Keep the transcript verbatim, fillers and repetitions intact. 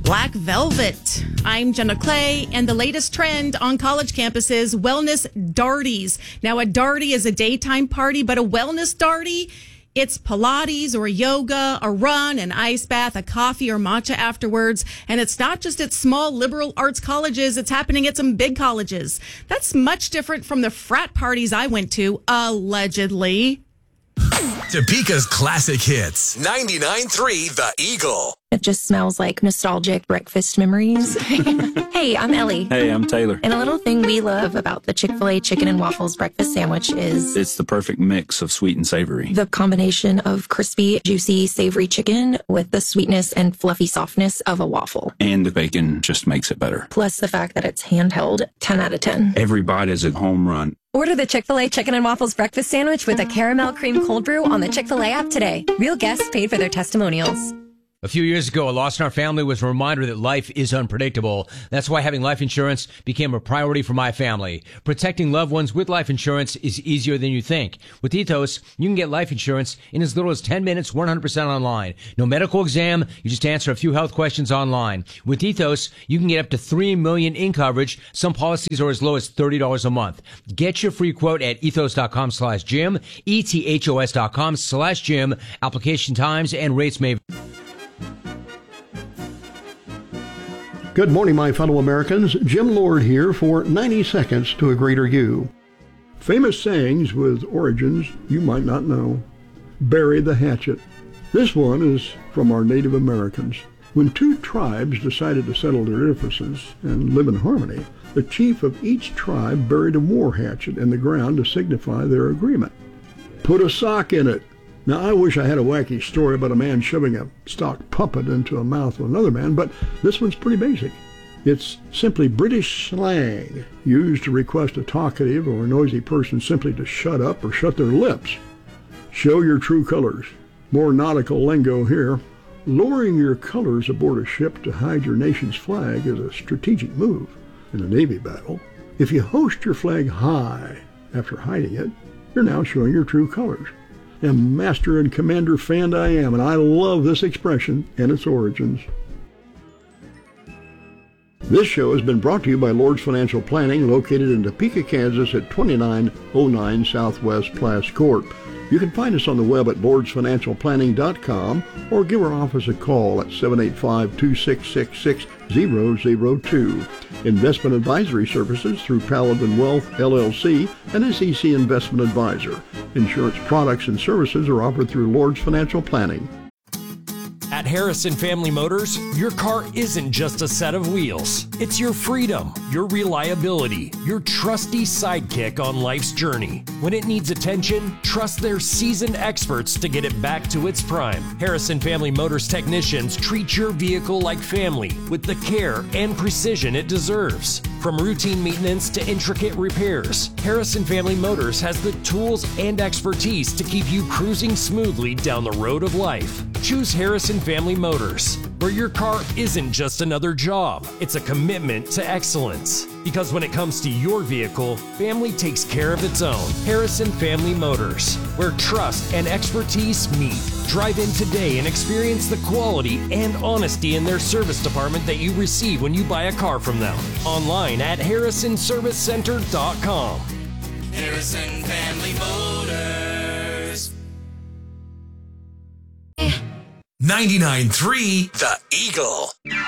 Black Velvet. I'm Jenna Clay, and the latest trend on college campuses, wellness darties. Now, a darty is a daytime party, but a wellness darty, it's Pilates or yoga, a run, an ice bath, a coffee or matcha afterwards. And it's not just at small liberal arts colleges. It's happening at some big colleges. That's much different from the frat parties I went to, allegedly. Topeka's classic hits. ninety-nine point three The Eagle. It just smells like nostalgic breakfast memories. Hey, I'm Ellie. Hey, I'm Taylor. And a little thing we love about the Chick-fil-A chicken and waffles breakfast sandwich is it's the perfect mix of sweet and savory. The combination of crispy, juicy, savory chicken with the sweetness and fluffy softness of a waffle. And the bacon just makes it better. Plus the fact that it's handheld, ten out of ten. Every bite is a home run. Order the Chick-fil-A Chicken and Waffles Breakfast Sandwich with a caramel cream cold brew on the Chick-fil-A app today. Real guests paid for their testimonials. A few years ago, a loss in our family was a reminder that life is unpredictable. That's why having life insurance became a priority for my family. Protecting loved ones with life insurance is easier than you think. With Ethos, you can get life insurance in as little as ten minutes, one hundred percent online. No medical exam, you just answer a few health questions online. With Ethos, you can get up to three million dollars in coverage. Some policies are as low as thirty dollars a month. Get your free quote at ethos.com slash Jim, E-T-H-O-S dot com slash Jim. Application times and rates may... Good morning, my fellow Americans. Jim Lord here for ninety seconds to a Greater You. Famous sayings with origins you might not know. Bury the hatchet. This one is from our Native Americans. When two tribes decided to settle their differences and live in harmony, the chief of each tribe buried a war hatchet in the ground to signify their agreement. Put a sock in it. Now, I wish I had a wacky story about a man shoving a stock puppet into the mouth of another man, but this one's pretty basic. It's simply British slang used to request a talkative or noisy person simply to shut up or shut their lips. Show your true colors. More nautical lingo here. Lowering your colors aboard a ship to hide your nation's flag is a strategic move in a Navy battle. If you hoist your flag high after hiding it, you're now showing your true colors. And Master and Commander fan I am, and I love this expression and its origins. This show has been brought to you by Lord's Financial Planning, located in Topeka, Kansas at twenty-nine oh nine Southwest Plass Court. You can find us on the web at lords financial planning dot com or give our office a call at seven eight five, two six six, six zero zero two. Investment advisory services through Paladin Wealth, L L C, and S E C Investment Advisor. Insurance products and services are offered through Lord's Financial Planning. At Harrison Family Motors, your car isn't just a set of wheels. It's your freedom, your reliability, your trusty sidekick on life's journey. When it needs attention, trust their seasoned experts to get it back to its prime. Harrison Family Motors technicians treat your vehicle like family with the care and precision it deserves. From routine maintenance to intricate repairs, Harrison Family Motors has the tools and expertise to keep you cruising smoothly down the road of life. Choose Harrison Family Motors, where your car isn't just another job, it's a commitment to excellence. Because when it comes to your vehicle, family takes care of its own. Harrison Family Motors, where trust and expertise meet. Drive in today and experience the quality and honesty in their service department that you receive when you buy a car from them. Online at harrison service center dot com. Harrison Family Motors. ninety-nine point three The Eagle.